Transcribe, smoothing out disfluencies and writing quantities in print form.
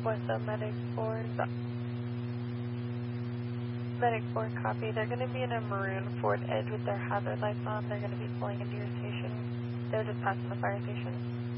What's the medic 4? Medic 4 copy. They're going to be in a maroon Ford Edge with their hazard lights on. They're going to be pulling into your station. They're just passing the fire station.